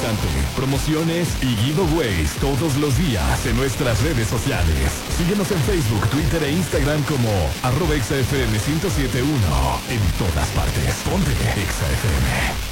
instante, promociones y giveaways todos los días en nuestras redes sociales. Síguenos en Facebook, Twitter e Instagram como @ExaFM 1071. En todas partes, ponte Exa FM.